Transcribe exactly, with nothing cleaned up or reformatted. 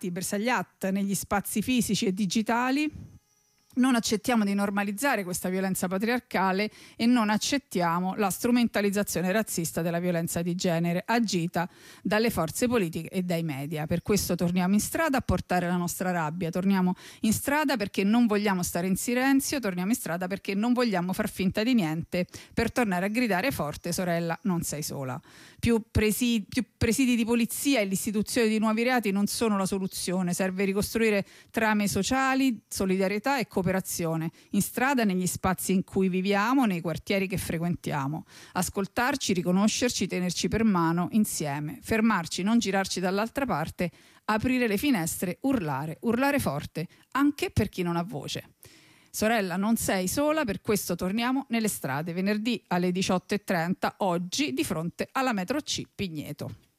bersagli, bersagliat negli spazi fisici e digitali. Non accettiamo di normalizzare questa violenza patriarcale e non accettiamo la strumentalizzazione razzista della violenza di genere agita dalle forze politiche e dai media. Per questo torniamo in strada a portare la nostra rabbia, torniamo in strada perché non vogliamo stare in silenzio, torniamo in strada perché non vogliamo far finta di niente, per tornare a gridare forte: sorella, non sei sola. Più presidi, più presidi di polizia e l'istituzione di nuovi reati non sono la soluzione, serve ricostruire trame sociali, solidarietà e cooperazione, in strada, negli spazi in cui viviamo, nei quartieri che frequentiamo. Ascoltarci, riconoscerci, tenerci per mano insieme, fermarci, non girarci dall'altra parte, aprire le finestre, urlare, urlare forte, anche per chi non ha voce. Sorella, non sei sola, per questo torniamo nelle strade venerdì alle diciotto e trenta, oggi di fronte alla metro C Pigneto.